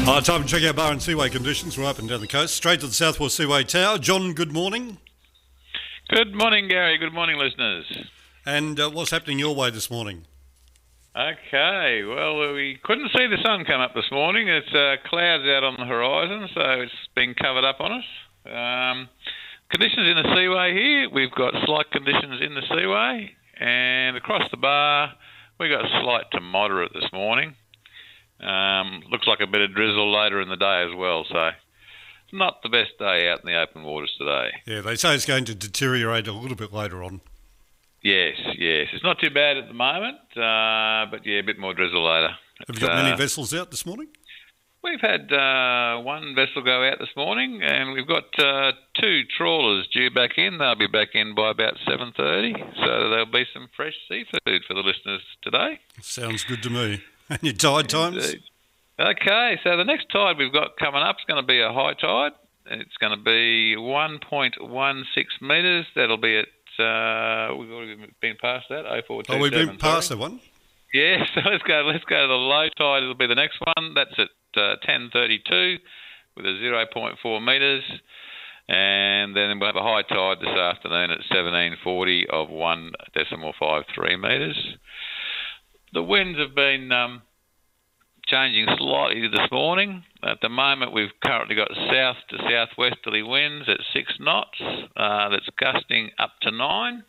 Time to check out bar and seaway conditions. We're up and down the coast. Straight to the Southwell Seaway Tower. John, good morning. Good morning, Gary. Good morning, listeners. And what's happening your way this morning? Okay, well, we couldn't see the sun come up this morning. It's clouds out on the horizon, so it's been covered up on us. Conditions in the seaway here, we've got slight conditions in the seaway, and across the bar, we got slight to moderate this morning. Looks like a bit of drizzle later in the day as well, so not the best day out in the open waters today. Yeah, they say it's going to deteriorate a little bit later on. Yes. It's not too bad at the moment, but yeah, a bit more drizzle later. Have you got many vessels out this morning? We've had one vessel go out this morning, and we've got two trawlers due back in. They'll be back in by about 7:30, so there'll be some fresh seafood for the listeners today. Sounds good to me. And your tide times? Indeed. Okay, so the next tide we've got coming up is going to be a high tide. It's going to be 1.16 metres. That'll be at, we've already been past that, 0427. Oh, we've been past that one? Yeah, so let's go to the low tide. It'll be the next one. That's at 10:32 with a 0.4 metres. And then we'll have a high tide this afternoon at 17:40 of 1.53 metres. The winds have been changing slightly this morning. At the moment, we've currently got south to southwesterly winds at 6 knots. That's gusting up to 9.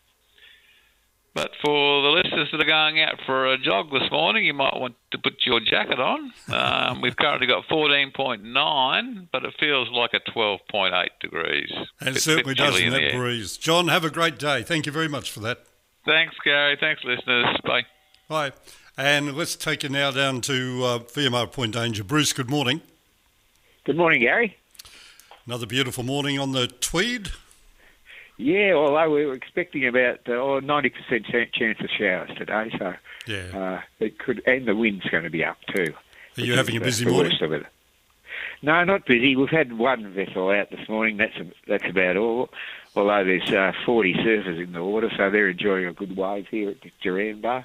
But for the listeners that are going out for a jog this morning, you might want to put your jacket on. We've currently got 14.9, but it feels like a 12.8 degrees. And it certainly does in that breeze. John, have a great day. Thank you very much for that. Thanks, Gary. Thanks, listeners. Bye. Bye. And let's take you now down to VMR Point Danger. Bruce, good morning. Good morning, Gary. Another beautiful morning on the Tweed. Yeah, although we were expecting about 90% chance of showers today, so yeah, it could, and the wind's going to be up too. Are you having a busy morning? No, not busy. We've had one vessel out this morning. That's about all. Although there's 40 surfers in the water, so they're enjoying a good wave here at Duran Bar.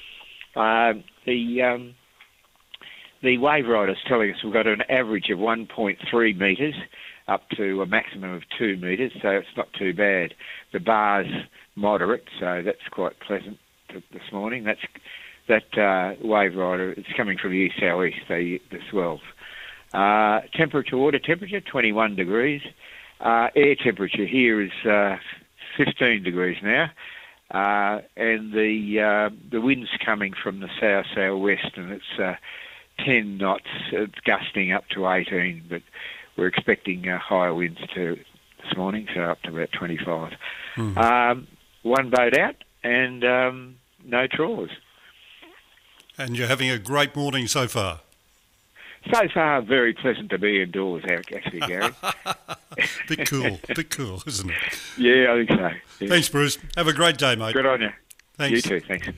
The wave rider's telling us we've got an average of 1.3 metres up to a maximum of 2 metres, so it's not too bad. The bar's moderate, so that's quite pleasant this morning. That wave rider, it's coming from the east southeast, the swells. Water temperature 21 degrees. Air temperature here is 15 degrees now. And the wind's coming from the south-southwest, and it's 10 knots. It's gusting up to 18, but we're expecting higher winds too this morning, so up to about 25. One boat out and no trawlers. And you're having a great morning so far? So far, very pleasant to be indoors, actually, Gary. Bit cool, isn't it? Yeah, I think so. Yeah. Thanks, Bruce. Have a great day, mate. Good on you. Thanks. You too, thanks.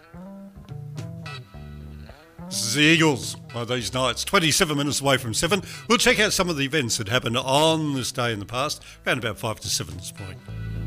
This is the Eagles by these nights, 27 minutes away from 7. We'll check out some of the events that happened on this day in the past, around about 5 to 7 this morning.